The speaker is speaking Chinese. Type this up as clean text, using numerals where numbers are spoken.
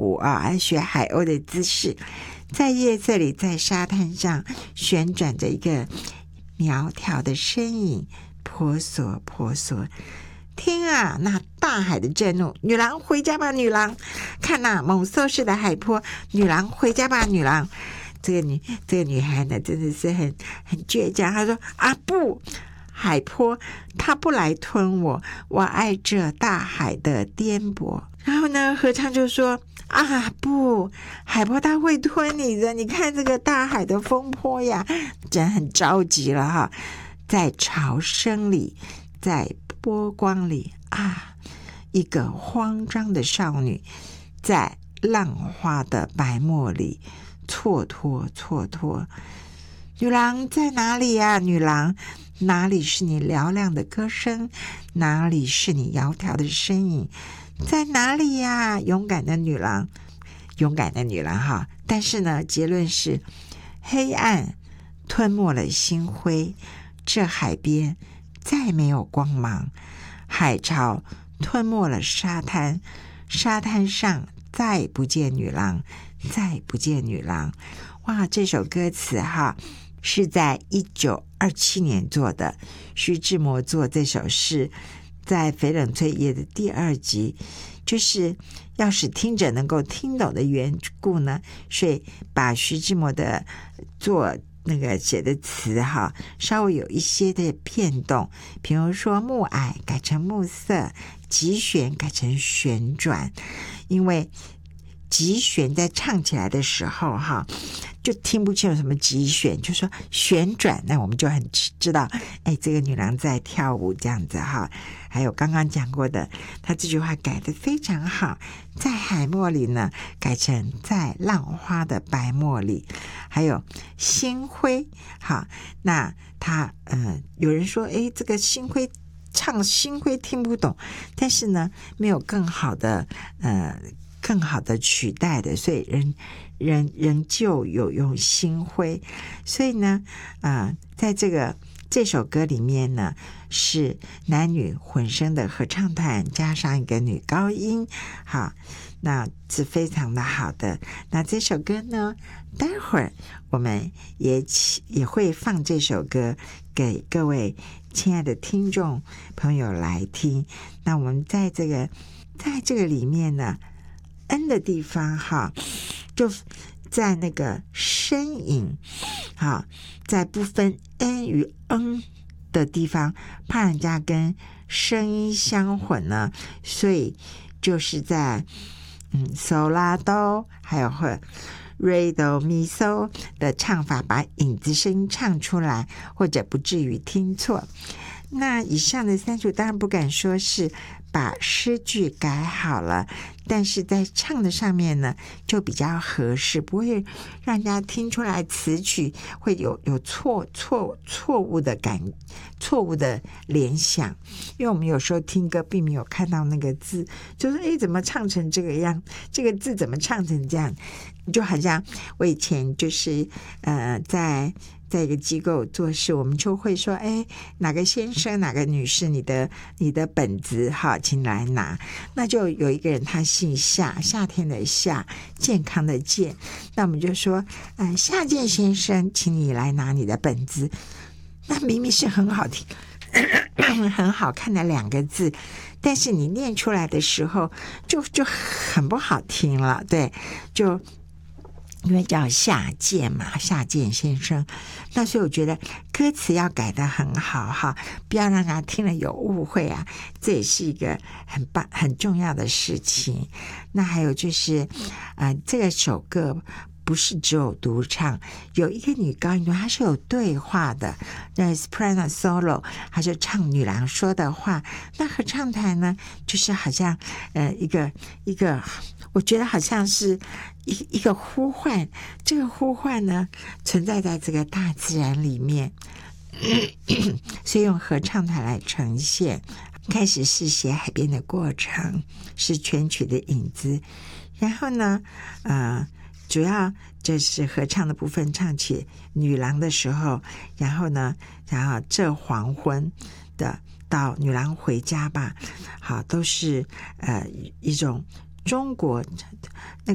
舞啊，学海鸥的姿势，在夜色里，在沙滩上旋转着一个苗条的身影，婆娑婆娑。天啊，那大海的震怒！女郎回家吧，女郎！看那猛兽似的海波，女郎回家吧，女郎！这个女孩呢，真的是很倔强。她说：“啊不，海波，它不来吞我，我爱这大海的颠簸。”然后呢，和尚就说：“啊不，海波它会吞你的！你看这个大海的风波呀，真很着急了哈，在潮声里，在波光里啊，一个慌张的少女，在浪花的白沫里蹉跎蹉跎。女郎在哪里呀？女郎，哪里是你嘹亮的歌声？哪里是你窈窕的身影？在哪里呀？勇敢的女郎，勇敢的女郎哈！但是呢，结论是黑暗吞没了星辉，这海边再没有光芒，海潮吞没了沙滩，沙滩上再不见女郎，再不见女郎。哇，这首歌词哈是在1927年做的，徐志摩做这首诗，在翡冷翠叶的第2集，就是要使听者能够听懂的缘故呢，所以把徐志摩的做那个写的词哈，稍微有一些的变动，比如说暮霭改成暮色，急旋改成旋转，因为急旋在唱起来的时候哈，就听不清有什么急旋，就说旋转，那我们就很知道，哎，这个女郎在跳舞这样子哈。还有刚刚讲过的，她这句话改得非常好，在海沫里呢，改成在浪花的白沫里。还有星辉，好，那他有人说，哎，这个星辉唱星辉听不懂，但是呢，没有更好的取代的，所以仍旧有用星辉。所以呢，在这首歌里面呢，是男女混声的合唱团加上一个女高音，好，那是非常的好的。那这首歌呢，待会儿我们也会放这首歌给各位亲爱的听众朋友来听。那我们在这个里面呢，N 的地方哈，就在那个声音哈，在不分 N 与 N 的地方，怕人家跟声音相混呢，所以就是在嗦拉哆还有瑞哆咪嗦的唱法，把影子声音唱出来，或者不至于听错。那以上的3首当然不敢说是把诗句改好了，但是在唱的上面呢就比较合适，不会让人家听出来词曲会有错误的联想。因为我们有时候听歌并没有看到那个字，就是诶怎么唱成这个样，这个字怎么唱成这样，就好像我以前就是在一个机构做事，我们就会说，哎，哪个先生哪个女士，你的本子好，请来拿。那就有一个人他姓夏，夏天的夏，健康的健，那我们就说夏健先生，请你来拿你的本子。那明明是很好听很好看的2个字，但是你念出来的时候就很不好听了，对，就因为叫夏健嘛，夏健先生，那所以我觉得歌词要改得很好哈，不要让人家听了有误会啊，这也是一个很重要的事情。那还有就是这首歌不是只有独唱，有一个女高音她是有对话的，那 soprano solo， 她就唱女郎说的话。那合唱团呢，就是好像一个我觉得好像是一个呼唤，这个呼唤呢存在在这个大自然里面所以用合唱团来呈现。开始是写海边的过程，是全曲的影子，然后呢主要这是合唱的部分，唱起女郎的时候，然后这黄昏的到女郎回家吧，好，都是一种中国